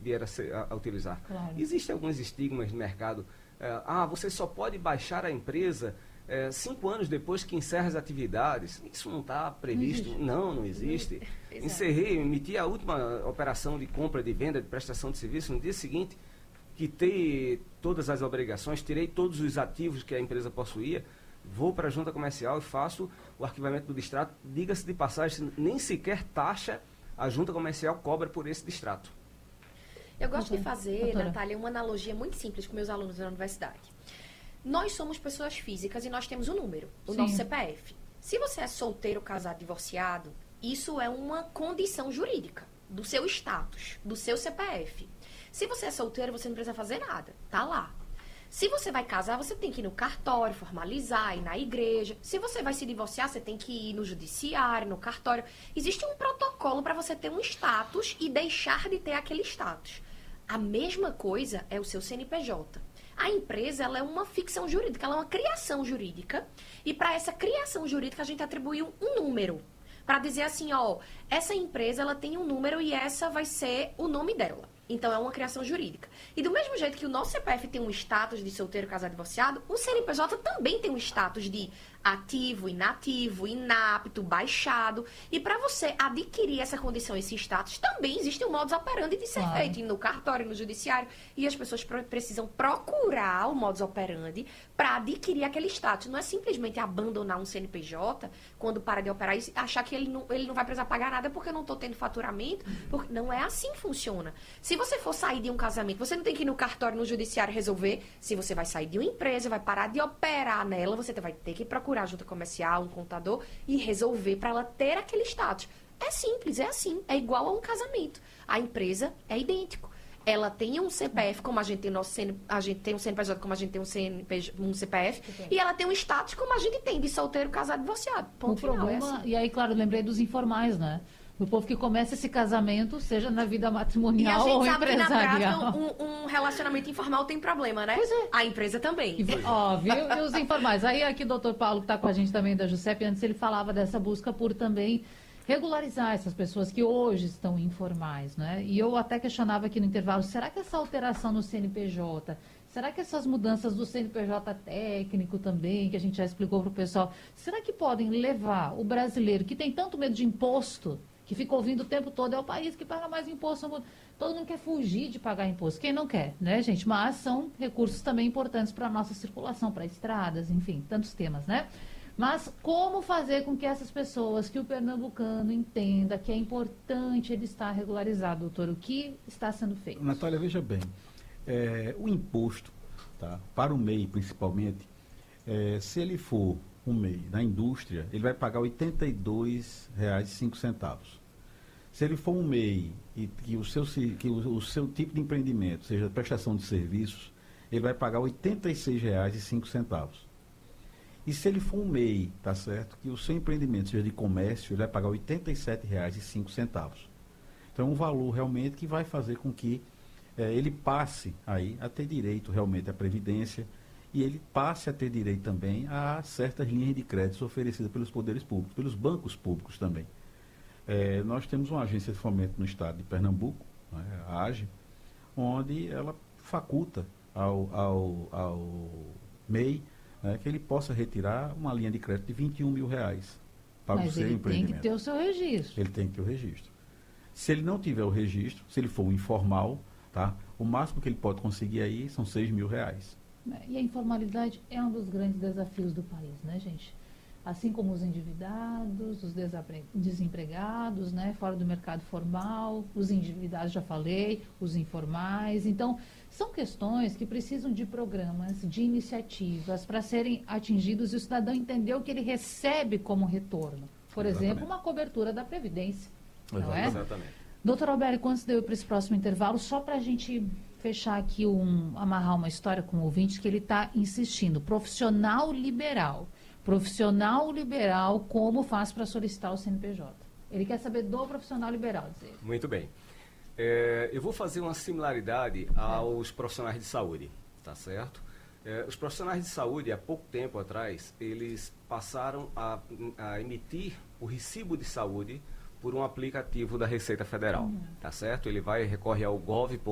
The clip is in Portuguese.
vier a utilizar. Claro. Existem alguns estigmas no mercado. Você só pode baixar a empresa 5 anos depois que encerra as atividades. Isso não está previsto. Não existe. Emiti a última operação de compra, de venda, de prestação de serviço no dia seguinte, quitei todas as obrigações, tirei todos os ativos que a empresa possuía, vou para a junta comercial e faço o arquivamento do distrato. Diga-se de passagem, nem sequer taxa a junta comercial cobra por esse distrato. Eu gosto de fazer, Natália, uma analogia muito simples com meus alunos da universidade. Nós somos pessoas físicas e nós temos um número, o nosso CPF. Se você é solteiro, casado, divorciado, isso é uma condição jurídica do seu status, do seu CPF. Se você é solteiro, você não precisa fazer nada, tá lá. Se você vai casar, você tem que ir no cartório, formalizar, ir na igreja. Se você vai se divorciar, você tem que ir no judiciário, no cartório. Existe um protocolo para você ter um status e deixar de ter aquele status. A mesma coisa é o seu CNPJ. A empresa, ela é uma ficção jurídica, ela é uma criação jurídica. E para essa criação jurídica, a gente atribuiu um número. Para dizer assim, essa empresa, ela tem um número e essa vai ser o nome dela. Então, é uma criação jurídica. E do mesmo jeito que o nosso CPF tem um status de solteiro, casado, divorciado, o CNPJ também tem um status de ativo, inativo, inapto, baixado. E para você adquirir essa condição, esse status, também existe um modus operandi de ser feito no cartório, no judiciário. E as pessoas precisam procurar o modus operandi para adquirir aquele status. Não é simplesmente abandonar um CNPJ quando para de operar e achar que ele não vai precisar pagar nada porque eu não estou tendo faturamento. Porque não é assim que funciona. Se você for sair de um casamento, você não tem que ir no cartório, no judiciário resolver. Se você vai sair de uma empresa, vai parar de operar nela, você vai ter que procurar a junta comercial, um contador e resolver para ela ter aquele status. É simples, é assim. É igual a um casamento. A empresa é idêntico. Ela tem um CPF, como a gente tem a gente tem um CNPJ, como a gente tem um CPF, e ela tem um status como a gente tem de solteiro, casado, divorciado. Ponto final, problema, assim. E aí, claro, lembrei dos informais, né? O povo que começa esse casamento, seja na vida matrimonial ou empresarial. E a gente sabe que na prática um relacionamento informal tem problema, né? Pois é. A empresa também. Óbvio, e os informais. Aí aqui o doutor Paulo, que está com a gente também da Juscepe, antes ele falava dessa busca por também regularizar essas pessoas que hoje estão informais, né? E eu até questionava aqui no intervalo, será que essa alteração no CNPJ, será que essas mudanças do CNPJ técnico também, que a gente já explicou para o pessoal, será que podem levar o brasileiro que tem tanto medo de imposto, que fica ouvindo o tempo todo, é o país que paga mais imposto, todo mundo quer fugir de pagar imposto, quem não quer, né, gente? Mas são recursos também importantes para a nossa circulação, para estradas, enfim, tantos temas, né? Mas como fazer com que essas pessoas, que o pernambucano entenda que é importante ele estar regularizado, doutor? O que está sendo feito? Natália, veja bem, o imposto, tá, para o MEI principalmente, se ele for um MEI na indústria, ele vai pagar R$ 82,05. Se ele for um MEI e que o seu tipo de empreendimento seja prestação de serviços, ele vai pagar R$ 86,05. E se ele for um MEI, tá certo, que o seu empreendimento seja de comércio, ele vai pagar R$ 87,05. Então é um valor realmente que vai fazer com que ele passe aí a ter direito realmente à previdência e ele passe a ter direito também a certas linhas de crédito oferecidas pelos poderes públicos, pelos bancos públicos também. Nós temos uma agência de fomento no estado de Pernambuco, né, a AGE, onde ela faculta ao MEI, né, que ele possa retirar uma linha de crédito de R$ 21 mil para o seu empreendimento. Mas ele tem que ter o seu registro. Ele tem que ter o registro. Se ele não tiver o registro, se ele for um informal, tá, o máximo que ele pode conseguir aí são R$ 6 mil. E a informalidade é um dos grandes desafios do país, né, gente? Assim como os endividados, os desempregados, né, fora do mercado formal, os endividados, já falei, os informais. Então, são questões que precisam de programas, de iniciativas para serem atingidos e o cidadão entender o que ele recebe como retorno. Por exemplo, uma cobertura da Previdência. Não é? Exatamente. Doutor Albérico, antes de eu ir para esse próximo intervalo, só para a gente fechar aqui, amarrar uma história com o ouvinte que ele está insistindo. Profissional liberal, como faz para solicitar o CNPJ? Ele quer saber do profissional liberal, dizer. Muito bem. Eu vou fazer uma similaridade aos profissionais de saúde, tá certo? Os profissionais de saúde, há pouco tempo atrás, eles passaram a emitir o recibo de saúde por um aplicativo da Receita Federal, tá certo? Ele recorre ao gov.